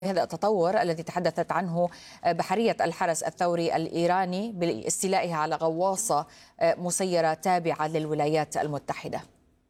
هذا التطور الذي تحدثت عنه بحرية الحرس الثوري الإيراني باستيلائها على غواصة مسيرة تابعة للولايات المتحدة.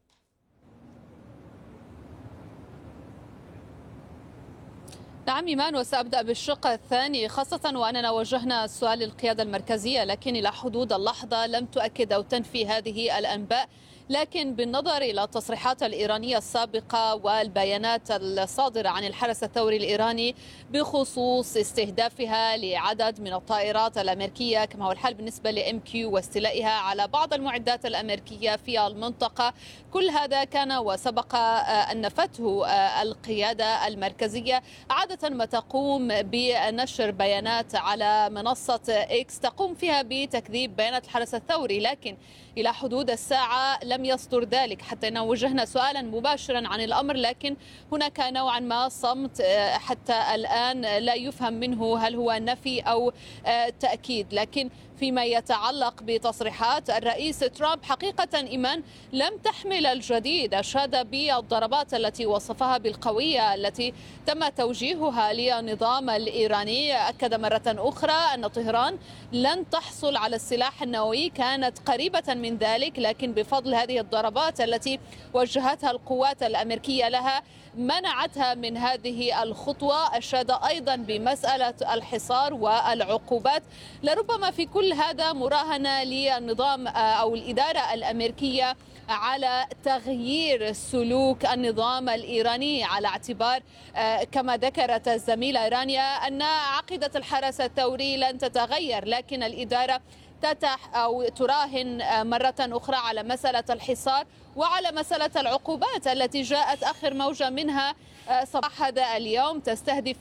نعم إيمان، وسأبدأ بالشق الثاني، خاصة وأننا وجهنا السؤال للقيادة المركزية، لكن إلى حدود اللحظة لم تؤكد أو تنفي هذه الأنباء. لكن بالنظر إلى التصريحات الإيرانية السابقة والبيانات الصادرة عن الحرس الثوري الإيراني بخصوص استهدافها لعدد من الطائرات الأمريكية كما هو الحال بالنسبة لMQ واستيلائها على بعض المعدات الأمريكية في المنطقة، كل هذا كان وسبق أن نفته القيادة المركزية. عادة ما تقوم بنشر بيانات على منصة إكس تقوم فيها بتكذيب بيانات الحرس الثوري، لكن إلى حدود الساعة لم يصدر ذلك حتى أن وجهنا سؤالا مباشرا عن الأمر، لكن هناك نوعا ما صمت حتى الآن لا يفهم منه هل هو نفي أو تأكيد. لكن فيما يتعلق بتصريحات الرئيس ترامب، حقيقة إيمان لم تحمل الجديد. أشاد بالضربات التي وصفها بالقوية التي تم توجيهها للنظام الإيراني. أكد مرة أخرى أن طهران لن تحصل على السلاح النووي، كانت قريبة من ذلك، لكن بفضل هذه الضربات التي وجهتها القوات الأمريكية لها منعتها من هذه الخطوة. أشاد أيضا بمسألة الحصار والعقوبات. لربما في كل هذا مراهنة للنظام أو الإدارة الأمريكية على تغيير سلوك النظام الإيراني، على اعتبار كما ذكرت الزميلة رانيا أن عقيدة الحرس الثوري لن تتغير، لكن الإدارة تراهن مرة أخرى على مسألة الحصار وعلى مسألة العقوبات التي جاءت آخر موجة منها صباح هذا اليوم، تستهدف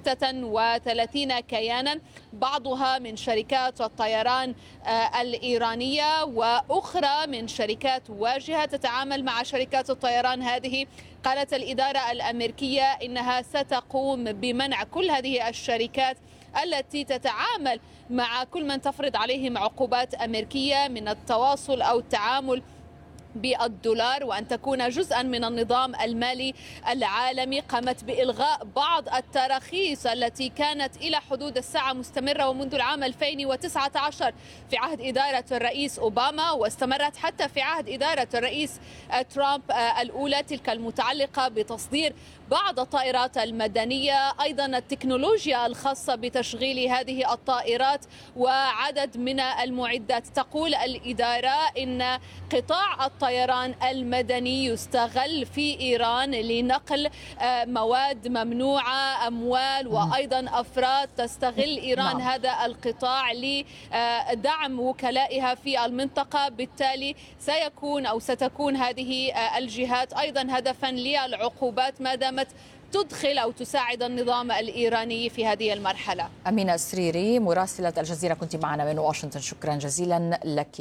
36 كيانا، بعضها من شركات الطيران الإيرانية وأخرى من شركات واجهة تتعامل مع شركات الطيران هذه. قالت الإدارة الأمريكية إنها ستقوم بمنع كل هذه الشركات التي تتعامل مع كل من تفرض عليهم عقوبات أمريكية من التواصل أو التعامل بالدولار، وأن تكون جزءا من النظام المالي العالمي. قامت بإلغاء بعض التراخيص التي كانت إلى حدود الساعة مستمرة ومنذ العام 2019 في عهد إدارة الرئيس أوباما، واستمرت حتى في عهد إدارة الرئيس ترامب الأولى، تلك المتعلقة بتصدير بعض الطائرات المدنية، أيضا التكنولوجيا الخاصة بتشغيل هذه الطائرات وعدد من المعدات. تقول الإدارة إن قطاع الطيران المدني يستغل في إيران لنقل مواد ممنوعة، أموال وأيضا أفراد. تستغل إيران هذا القطاع لدعم وكلائها في المنطقة، بالتالي ستكون هذه الجهات أيضا هدفا للعقوبات ما دامت تدخل أو تساعد النظام الإيراني في هذه المرحلة. أمينة السريري مراسلة الجزيرة كنت معنا من واشنطن، شكرا جزيلا لك.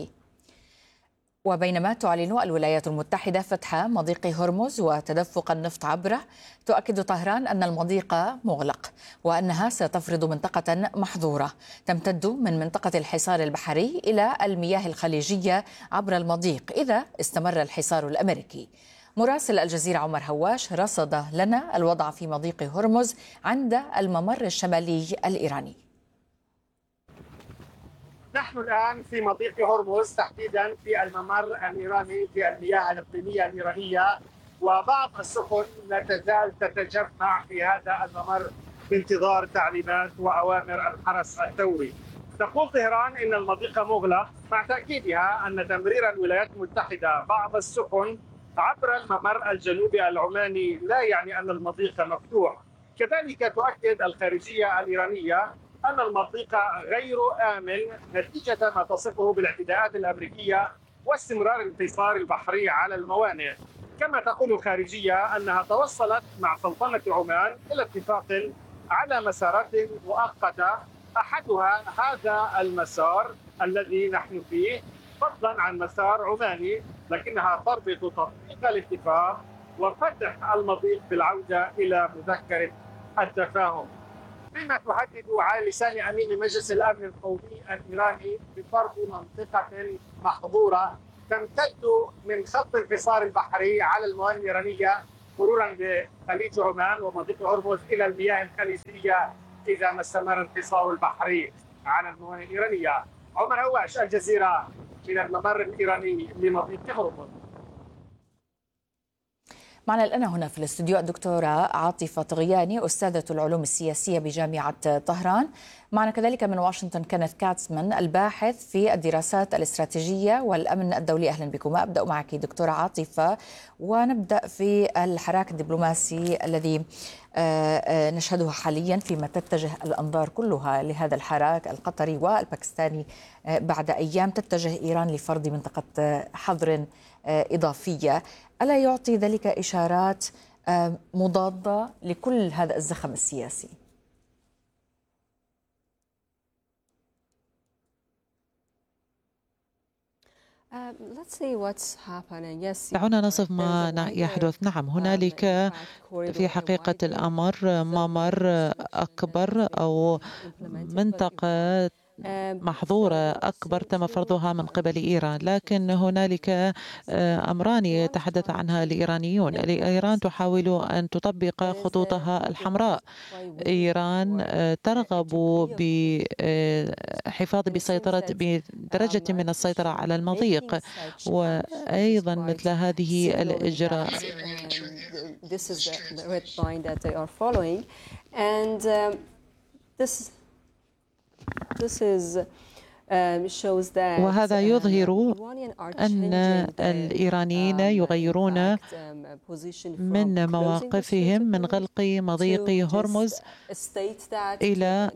وبينما تعلن الولايات المتحدة فتح مضيق هرمز وتدفق النفط عبره، تؤكد طهران أن المضيق مغلق وأنها ستفرض منطقة محظورة تمتد من منطقة الحصار البحري إلى المياه الخليجية عبر المضيق إذا استمر الحصار الأمريكي. مراسل الجزيرة عمر هواش رصد لنا الوضع في مضيق هرمز عند الممر الشمالي الإيراني. نحن الآن في مضيق هرمز، تحديدا في الممر الإيراني في المياه الإقليمية الإيرانية، وبعض السفن لا تزال تتجمع في هذا الممر بانتظار تعليمات وأوامر الحرس الثوري. تقول طهران إن المضيق مغلق، مع تأكيدها أن تمرير الولايات المتحدة بعض السفن عبر الممر الجنوبي العماني لا يعني أن المضيق مفتوح. كذلك تؤكد الخارجية الإيرانية أن المضيق غير آمن نتيجة ما تصفه بالاعتداءات الأمريكية واستمرار الحصار البحري على الموانئ. كما تقول الخارجية أنها توصلت مع سلطنة عمان إلى اتفاق على مسارات مؤقتة، أحدها هذا المسار الذي نحن فيه فضلا عن مسار عماني، لكنها تربط تطبيق الاتفاق وفتح المضيق بالعودة إلى مذكرة التفاهم. فيما تحدد على لسان أمين مجلس الأمن القومي الإيراني بفرض منطقة محظورة تمتد من خط الحصار البحري على الموانئ الإيرانية مرورا بخليج عمان ومضيق هرمز إلى المياه الخليجية إذا ما استمر انقصاء البحري على الموانئ الإيرانية. عمر هواش، الجزيرة، من الممر الإيراني لمضيق هرمز. معنا الآن هنا في الاستوديو الدكتورة عاطفة طغياني، أستاذة العلوم السياسية بجامعة طهران. معنا كذلك من واشنطن كينيث كاتسمان، الباحث في الدراسات الاستراتيجية والأمن الدولي. أهلا بكم. أبدأ معك دكتورة عاطفة، ونبدأ في الحراك الدبلوماسي الذي نشهده حاليا، فيما تتجه الأنظار كلها لهذا الحراك القطري والباكستاني. بعد أيام تتجه إيران لفرض منطقة حظر إضافية. ألا يعطي ذلك إشارات مضادة لكل هذا الزخم السياسي؟ دعونا نصف ما يحدث. نعم، هنالك في حقيقة الأمر ممر أكبر أو منطقة محظورة أكبر تم فرضها من قبل إيران، لكن هنالك أمران يتحدث عنها الإيرانيون. إيران تحاول أن تطبق خطوطها الحمراء. إيران ترغب بحفاظ بدرجة من السيطرة على المضيق، وأيضا مثل هذه الإجراءات وهذا يظهر أن الإيرانيين يغيرون من مواقفهم من غلق مضيق هرمز إلى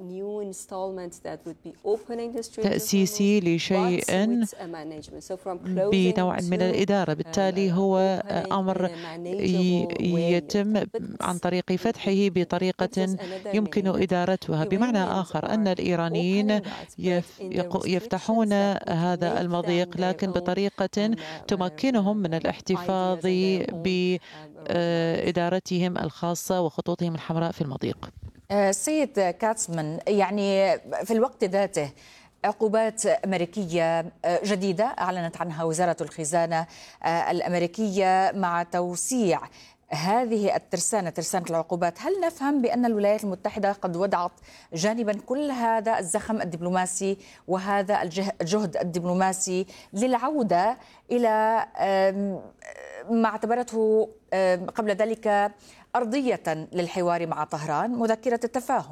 تأسيس لشيء بنوع من الإدارة. بالتالي هو أمر يتم عن طريق فتحه بطريقة يمكن إدارتها. بمعنى آخر أن الإيرانيين يفتحون هذا المضيق، لكن بطريقة تمكنهم من الاحتفاظ بإدارتهم الخاصة وخطوطهم الحمراء في المضيق. سيد كاتسمان، يعني في الوقت ذاته عقوبات أمريكية جديدة أعلنت عنها وزارة الخزانة الأمريكية مع توسيع هذه ترسانة العقوبات. هل نفهم بأن الولايات المتحدة قد وضعت جانبا كل هذا الزخم الدبلوماسي وهذا الجهد الدبلوماسي للعودة إلى ما اعتبرته قبل ذلك أرضية للحوار مع طهران، مذكرة التفاهم؟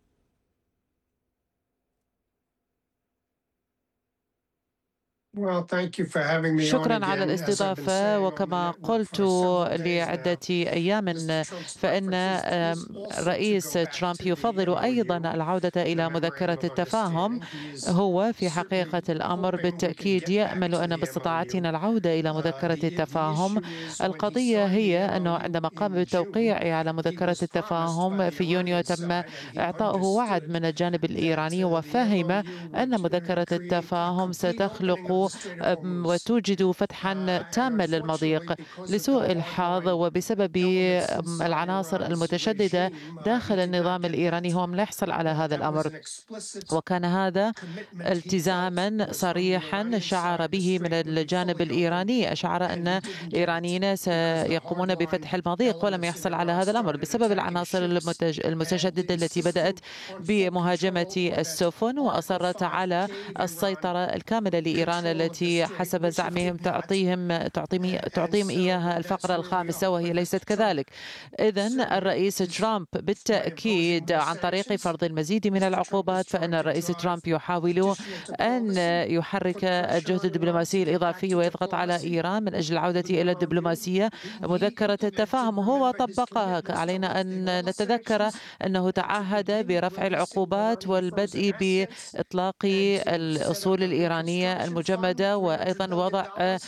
شكرا على الاستضافة. وكما قلت لعدة أيام، فإن الرئيس ترامب يفضل أيضا العودة إلى مذكرة التفاهم. هو في حقيقة الأمر بالتأكيد يأمل أن باستطاعتنا العودة إلى مذكرة التفاهم. القضية هي أنه عندما قام بالتوقيع على مذكرة التفاهم في يونيو تم إعطائه وعد من الجانب الإيراني، وفهم أن مذكرة التفاهم ستخلق وتوجد فتحا تاما للمضيق. لسوء الحظ وبسبب العناصر المتشددة داخل النظام الإيراني هو لا يحصل على هذا الأمر، وكان هذا التزاما صريحا شعر به من الجانب الإيراني. أشعر أن الإيرانيين سيقومون بفتح المضيق ولم يحصل على هذا الأمر بسبب العناصر المتشددة التي بدأت بمهاجمة السفن وأصرت على السيطرة الكاملة لإيران، التي حسب زعمهم تعطيهم إياها الفقرة الخامسة، وهي ليست كذلك. إذن الرئيس ترامب بالتأكيد عن طريق فرض المزيد من العقوبات، فإن الرئيس ترامب يحاول أن يحرك الجهد الدبلوماسي الإضافي ويضغط على إيران من أجل العودة إلى الدبلوماسية. مذكرة التفاهم هو طبقها. علينا أن نتذكر أنه تعهد برفع العقوبات والبدء بإطلاق الأصول الإيرانية المجمدة، وأيضا وضع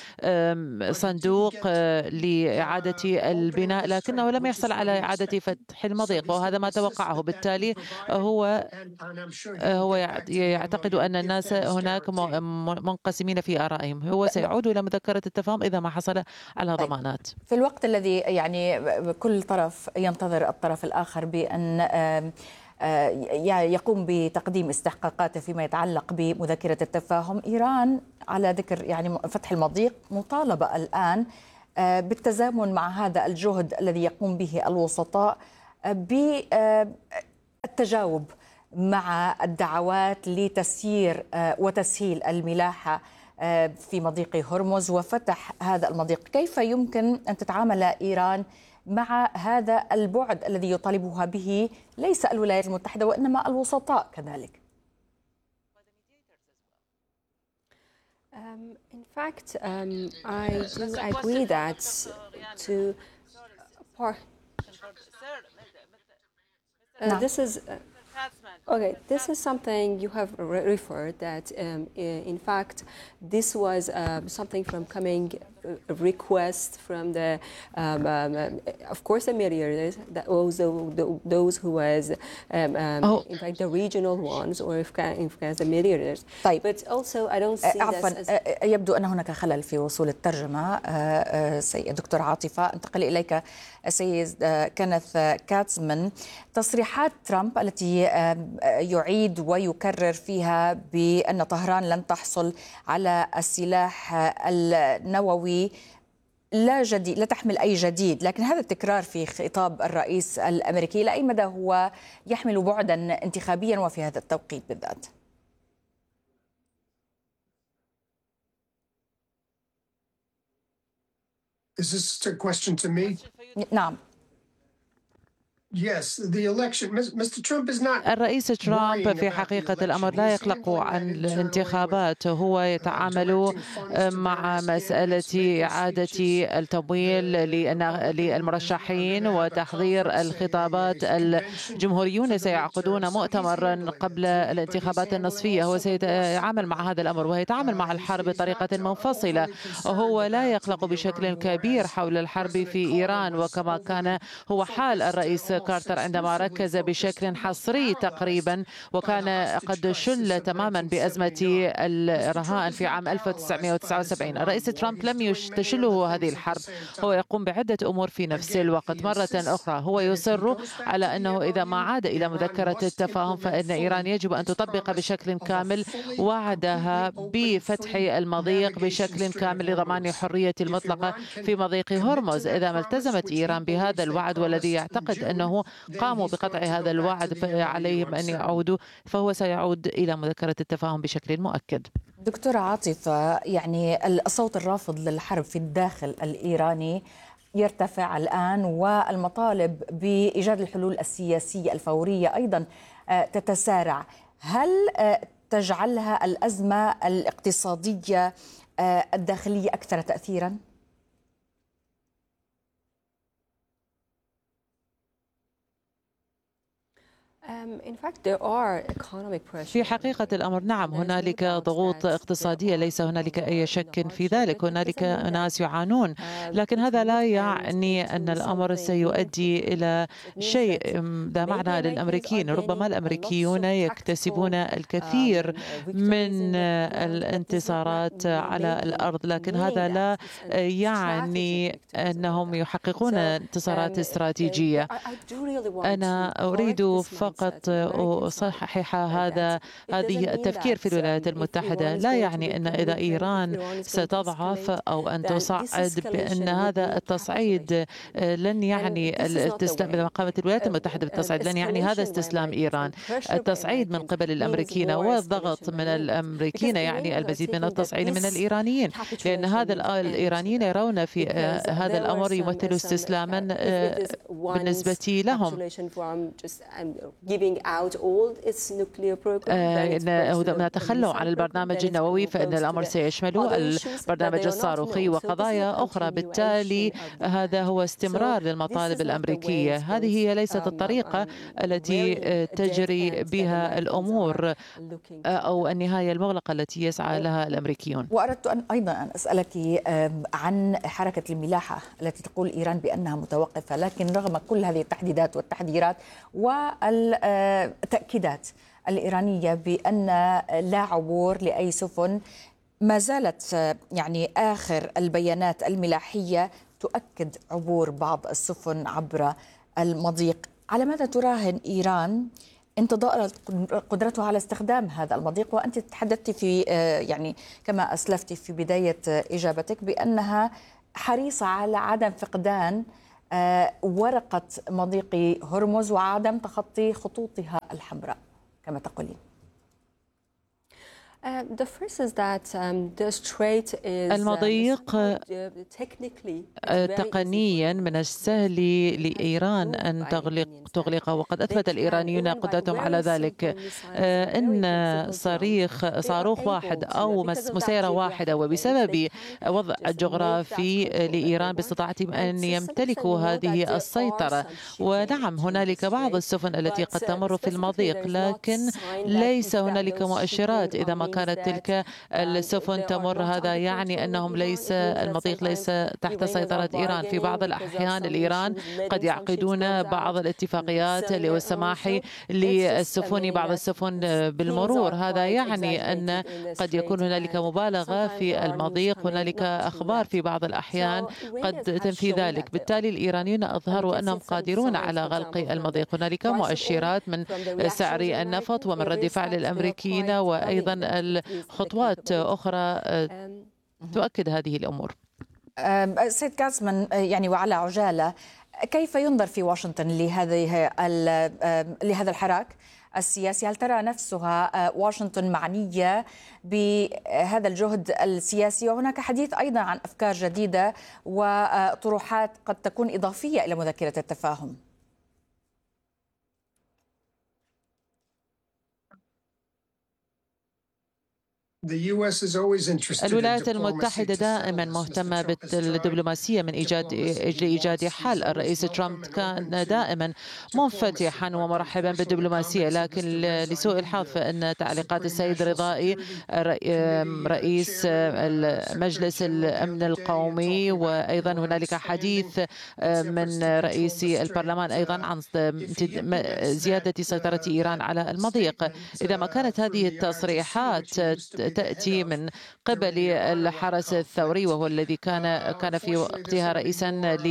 صندوق لإعادة البناء، لكنه لم يحصل على إعادة فتح المضيق، وهذا ما توقعه. بالتالي هو يعتقد أن الناس هناك منقسمين في آرائهم. هو سيعود إلى مذكرة التفاهم إذا ما حصل على ضمانات. في الوقت الذي يعني كل طرف ينتظر الطرف الآخر بأن يقوم بتقديم استحقاقاته فيما يتعلق بمذكرة التفاهم، إيران على ذكر يعني فتح المضيق مطالبة الآن بالتزامن مع هذا الجهد الذي يقوم به الوسطاء بالتجاوب مع الدعوات لتسيير وتسهيل الملاحة في مضيق هرمز وفتح هذا المضيق؟ كيف يمكن أن تتعامل إيران مع هذا البعد الذي يطالبها به ليس الولايات المتحدة وإنما الوسطاء كذلك؟ In fact, I do agree that this is okay. This is something you have referred that in fact this was something from coming request from the of course the mediators, that also those who was in fact the regional ones or if the mediators. طيب. But also I don't see عفوا this as يبدو أن هناك خلل في وصول الترجمة. دكتور عاطفة، انتقل إليك سيد كينيث كاتزمان. تصريحات ترامب التي يعيد ويكرر فيها بأن طهران لن تحصل على السلاح النووي لا تحمل أي جديد، لكن هذا التكرار في خطاب الرئيس الأمريكي إلى أي مدى هو يحمل بعدا انتخابيا وفي هذا التوقيت بالذات؟ Is this a question to me? نعم. Yes, the election. Mr. Trump is not. الرئيس ترامب في حقيقة الأمر لا يقلق عن الانتخابات، هو يتعامل مع مسألة إعادة التمويل للمرشحين وتحضير الخطابات. الجمهوريون سيعقدون مؤتمرا قبل الانتخابات النصفية، هو سيتعامل مع هذا الأمر ويتعامل مع الحرب بطريقة منفصلة. هو لا يقلق بشكل كبير حول الحرب في إيران، وكما كان هو حال الرئيس كارتر عندما ركز بشكل حصري تقريبا وكان قد شل تماما بأزمة الرهائن في عام 1979. الرئيس ترامب لم تشله هذه الحرب، هو يقوم بعدة أمور في نفس الوقت. مرة أخرى هو يصر على أنه إذا ما عاد إلى مذكرة التفاهم فإن إيران يجب أن تطبق بشكل كامل وعدها بفتح المضيق بشكل كامل لضمان حرية المطلقة في مضيق هرمز. إذا ما التزمت إيران بهذا الوعد والذي يعتقد أنه قاموا بقطع هذا الوعد فعليهم أن يعودوا، فهو سيعود إلى مذكرة التفاهم بشكل مؤكد. دكتورة عاطفة، يعني الصوت الرافض للحرب في الداخل الإيراني يرتفع الآن، والمطالب بإيجاد الحلول السياسية الفورية أيضا تتسارع. هل تجعلها الأزمة الاقتصادية الداخلية أكثر تأثيرا؟ في حقيقة الأمر نعم، هنالك ضغوط اقتصادية، ليس هنالك أي شك في ذلك. هنالك ناس يعانون، لكن هذا لا يعني أن الأمر سيؤدي إلى شيء ذا معنى للأمريكيين. ربما الأمريكيون يكتسبون الكثير من الانتصارات على الأرض، لكن هذا لا يعني أنهم يحققون انتصارات استراتيجية. أنا أريد فقط أصحح هذه التفكير في الولايات المتحدة. لا يعني أن إذا إيران ستضعف أو أن تصعد بأن هذا التصعيد لن يعني الاستسلام. إذا قامت الولايات المتحدة بالتصعيد لن يعني هذا استسلام إيران. التصعيد من قبل الأمريكيين والضغط من الأمريكيين يعني المزيد من التصعيد من الإيرانيين، لأن هذا الإيرانيين يرون في هذا الأمر يمثل استسلاما بالنسبة لهم. إن تخلوا عن البرنامج النووي فإن الأمر سيشمل البرنامج الصاروخي وقضايا أخرى. بالتالي هذا هو استمرار للمطالب الأمريكية. هذه هي ليست الطريقة التي تجري بها الأمور أو النهاية المغلقة التي يسعى لها الأمريكيون. وأردت أيضا أن أسألك عن حركة الملاحة التي تقول إيران بأنها متوقفة، لكن رغم كل هذه التحديدات والتحذيرات والتأكيدات الإيرانية بأن لا عبور لأي سفن، ما زالت يعني آخر البيانات الملاحية تؤكد عبور بعض السفن عبر المضيق. على ماذا تراهن إيران إن تضاءلت قدرتها على استخدام هذا المضيق؟ وأنت تحدثت في يعني كما أسلفت في بداية إجابتك بأنها حريصة على عدم فقدان ورقة مضيق هرمز وعدم تخطي خطوطها الحمراء كما تقولين. المضيق تقنيا من السهل لإيران أن تغلقه، وقد أثبت الإيرانيون قدرتهم على ذلك. إن صاروخ واحد أو مسيرة واحدة، وبسبب وضع الجغرافي لإيران باستطاعتهم أن يمتلكوا هذه السيطرة. ونعم هنالك بعض السفن التي قد تمر في المضيق، لكن ليس هنالك مؤشرات. إذا ما كانت تلك السفن تمر هذا يعني أنهم المضيق ليس تحت سيطرة إيران. في بعض الأحيان الإيران قد يعقدون بعض الاتفاقيات والسماح للسفن بعض السفن بالمرور. هذا يعني أن قد يكون هنالك مبالغة في المضيق، هنالك أخبار في بعض الأحيان قد تنفي ذلك. بالتالي الإيرانيون أظهروا أنهم قادرون على غلق المضيق. هنالك مؤشرات من سعر النفط ومن رد فعل الأمريكيين، وأيضا خطوات أخرى تؤكد هذه الأمور. سيد كاسمان، يعني وعلى عجالة، كيف ينظر في واشنطن لهذا الحراك السياسي؟ هل ترى نفسها واشنطن معنية بهذا الجهد السياسي؟ وهناك حديث أيضا عن أفكار جديدة وطروحات قد تكون إضافية إلى مذكرة التفاهم. الولايات المتحدة دائما مهتمة بالدبلوماسية من إيجاد حل. الرئيس ترامب كان دائما منفتحا ومرحبا بالدبلوماسية، لكن لسوء الحظ فإن تعليقات السيد رضائي رئيس مجلس الأمن القومي، وأيضا هنالك حديث من رئيس البرلمان أيضا عن زيادة سيطرة إيران على المضيق. إذا ما كانت هذه التصريحات تأتي من قبل الحرس الثوري، وهو الذي كان في وقتها رئيسا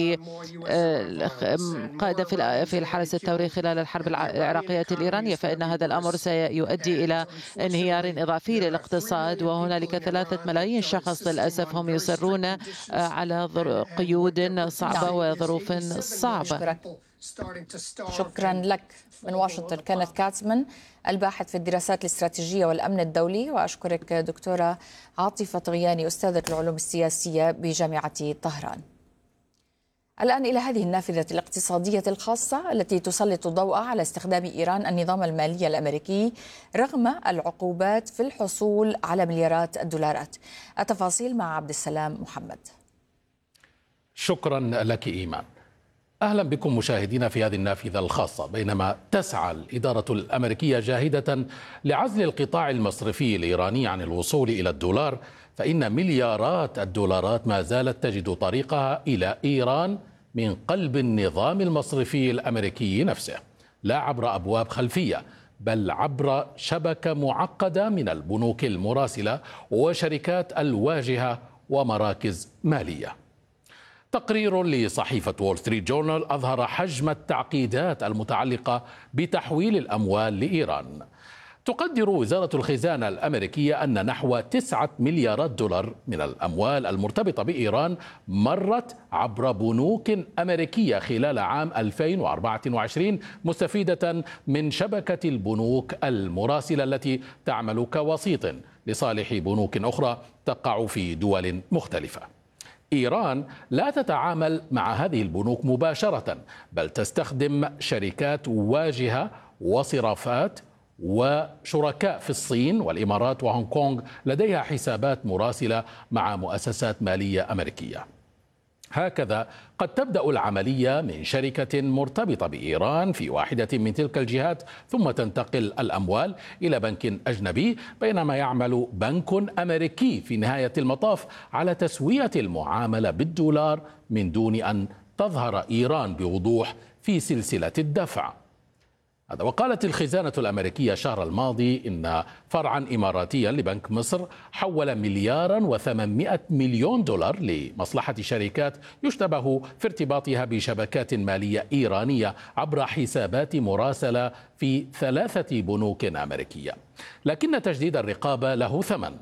قائدا في الحرس الثوري خلال الحرب العراقية الإيرانية، فإن هذا الأمر سيؤدي إلى انهيار إضافي للاقتصاد. وهنالك 3 ملايين شخص للأسف هم يصرون على قيود صعبة وظروف صعبة. شكرا لك. من واشنطن كانت كاتسمان، الباحث في الدراسات الاستراتيجية والأمن الدولي. وأشكرك دكتورة عاطفة طغياني، أستاذة العلوم السياسية بجامعة طهران. الآن إلى هذه النافذة الاقتصادية الخاصة التي تسلط الضوء على استخدام إيران النظام المالي الأمريكي رغم العقوبات في الحصول على مليارات الدولارات. التفاصيل مع عبد السلام محمد. شكرا لك إيمان. أهلا بكم مشاهدينا في هذه النافذة الخاصة. بينما تسعى الإدارة الأمريكية جاهدة لعزل القطاع المصرفي الإيراني عن الوصول إلى الدولار، فإن مليارات الدولارات ما زالت تجد طريقها إلى إيران من قلب النظام المصرفي الأمريكي نفسه، لا عبر أبواب خلفية، بل عبر شبكة معقدة من البنوك المراسلة وشركات الواجهة ومراكز مالية. تقرير لصحيفة وول ستريت جورنال أظهر حجم التعقيدات المتعلقة بتحويل الأموال لإيران. تقدر وزارة الخزانة الأمريكية أن نحو 9 مليارات دولار من الأموال المرتبطة بإيران مرت عبر بنوك أمريكية خلال عام 2024 مستفيدة من شبكة البنوك المراسلة التي تعمل كوسيط لصالح بنوك أخرى تقع في دول مختلفة. إيران لا تتعامل مع هذه البنوك مباشرة، بل تستخدم شركات واجهة وصرافات وشركاء في الصين والإمارات وهونغ كونغ لديها حسابات مراسلة مع مؤسسات مالية أمريكية. هكذا قد تبدأ العملية من شركة مرتبطة بإيران في واحدة من تلك الجهات، ثم تنتقل الأموال إلى بنك أجنبي، بينما يعمل بنك أمريكي في نهاية المطاف على تسوية المعاملة بالدولار من دون أن تظهر إيران بوضوح في سلسلة الدفع. وقالت الخزانة الأمريكية الشهر الماضي إن فرعا إماراتيا لبنك مصر حول 1,800 مليون دولار لمصلحة شركات يشتبه في ارتباطها بشبكات مالية إيرانية عبر حسابات مراسلة في 3 بنوك أمريكية. لكن تجديد الرقابة له ثمن.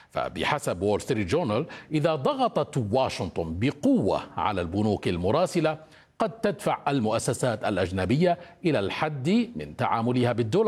فبحسب وول ستريت جورنال إذا ضغطت واشنطن بقوة على البنوك المراسلة قد تدفع المؤسسات الأجنبية إلى الحد من تعاملها بالدولار